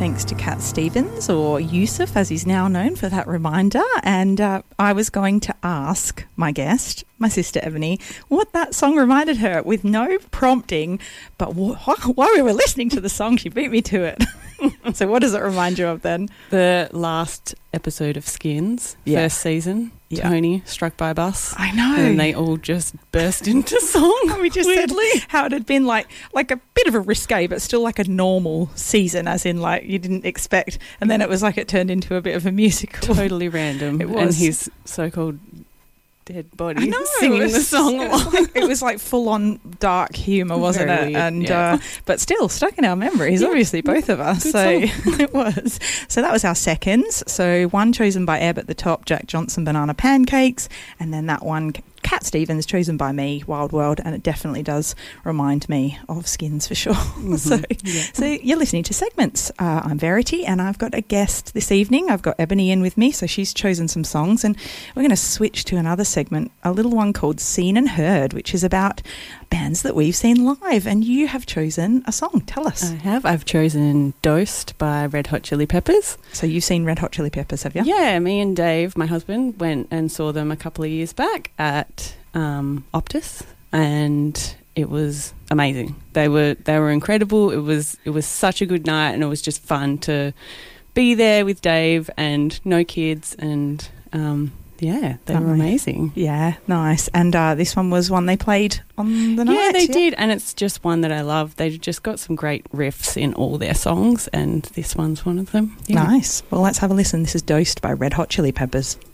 Thanks to Cat Stevens, or Yusuf as he's now known, for that reminder. And I was going to ask my guest, my sister Ebony, what that song reminded her with no prompting, but while we were listening to the song, she beat me to it. So what does it remind you of then? The last episode of Skins, first season, Tony struck by a bus. I know. And they all just burst into song. We just said how it had been like a bit of a risque, but still like a normal season, as in like you didn't expect. And then it was like it turned into a bit of a musical. Totally random. It was. And his so-called dead body singing the song along. It was like full-on dark humour, wasn't Very it? weird, And but still stuck in our memories, obviously, both of us. Good So song. it was. So that was our seconds. So one chosen by Eb at the top, Jack Johnson, Banana Pancakes, and then that one, Cat Stevens, chosen by me, Wild World, and it definitely does remind me of Skins for sure. Mm-hmm. So you're listening to Segments. I'm Verity, and I've got a guest this evening. I've got Ebony in with me, so she's chosen some songs, and we're going to switch to another segment, a little one called Seen and Heard, which is about bands that we've seen live, and you have chosen a song. Tell us. I've chosen Dosed by Red Hot Chili Peppers. So you've seen Red Hot Chili Peppers, have you? Yeah, me and Dave, my husband, went and saw them a couple of years back at Optus, and it was amazing. They were incredible. It was such a good night, and it was just fun to be there with Dave and no kids, and they were amazing. Yeah, nice. And this one was one they played on the night. Yeah, they did, and it's just one that I love. They've just got some great riffs in all their songs, and this one's one of them. Yeah. Nice. Well, let's have a listen. This is Dosed by Red Hot Chili Peppers.